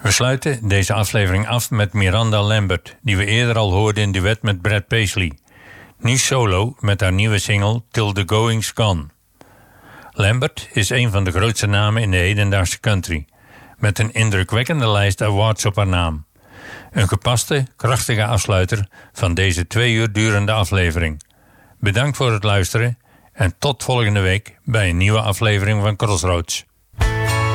We sluiten deze aflevering af met Miranda Lambert, die we eerder al hoorden in duet met Brad Paisley. Nu solo met haar nieuwe single Till the Going's Gone. Lambert is een van de grootste namen in de hedendaagse country, met een indrukwekkende lijst awards op haar naam. Een gepaste, krachtige afsluiter van deze 2 uur durende aflevering. Bedankt voor het luisteren en tot volgende week bij een nieuwe aflevering van Crossroads.